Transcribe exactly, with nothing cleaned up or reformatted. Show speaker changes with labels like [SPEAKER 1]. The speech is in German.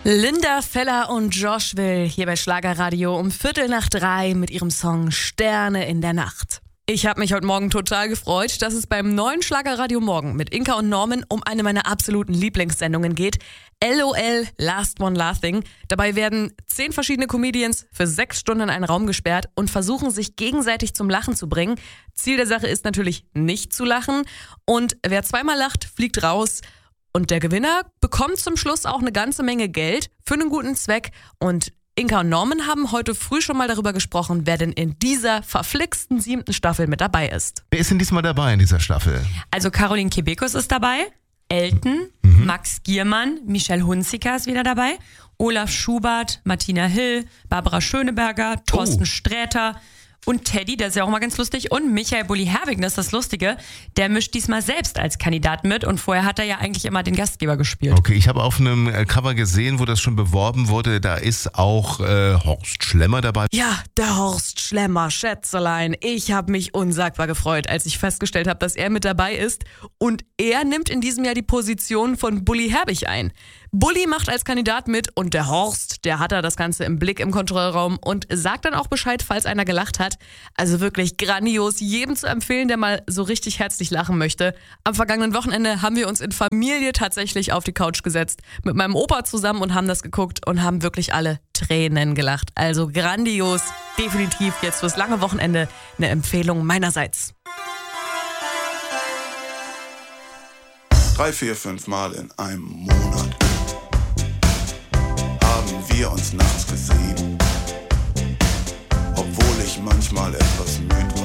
[SPEAKER 1] Linda Feller und Josh Will hier bei Schlagerradio um Viertel nach drei mit ihrem Song Sterne in der Nacht. Ich habe mich heute Morgen total gefreut, dass es beim neuen Schlagerradio Morgen mit Inka und Norman um eine meiner absoluten Lieblingssendungen geht. LOL, Last One Laughing. Dabei werden zehn verschiedene Comedians für sechs Stunden in einen Raum gesperrt und versuchen, sich gegenseitig zum Lachen zu bringen. Ziel der Sache ist natürlich, nicht zu lachen. Und wer zweimal lacht, fliegt raus. Und der Gewinner bekommt zum Schluss auch eine ganze Menge Geld für einen guten Zweck. Und Inka und Norman haben heute früh schon mal darüber gesprochen, wer denn in dieser verflixten siebten Staffel mit dabei ist.
[SPEAKER 2] Wer ist denn diesmal dabei in dieser Staffel?
[SPEAKER 3] Also Caroline Kebekus ist dabei, Elton, mhm. Max Giermann, Michelle Hunziker ist wieder dabei, Olaf Schubert, Martina Hill, Barbara Schöneberger, Thorsten oh. Sträter und Teddy, der ist ja auch mal ganz lustig, und Michael Bulli-Herbig, das ist das Lustige, der mischt diesmal selbst als Kandidat mit und vorher hat er ja eigentlich immer den Gastgeber gespielt.
[SPEAKER 2] Okay, ich habe auf einem Cover gesehen, wo das schon beworben wurde, da ist auch äh, Horst Schlemmer dabei.
[SPEAKER 1] Ja, der Horst Schlemmer, Schätzelein. Ich habe mich unsagbar gefreut, als ich festgestellt habe, dass er mit dabei ist, und er nimmt in diesem Jahr die Position von Bulli-Herbig ein. Bulli macht als Kandidat mit und der Horst, der hat da das Ganze im Blick im Kontrollraum und sagt dann auch Bescheid, falls einer gelacht hat. Also wirklich grandios, jedem zu empfehlen, der mal so richtig herzlich lachen möchte. Am vergangenen Wochenende haben wir uns in Familie tatsächlich auf die Couch gesetzt, mit meinem Opa zusammen, und haben das geguckt und haben wirklich alle Tränen gelacht. Also grandios, definitiv jetzt fürs lange Wochenende eine Empfehlung meinerseits.
[SPEAKER 4] Drei, vier, fünf Mal in einem Monat haben wir uns nachts gesehen, obwohl ich manchmal etwas müde war.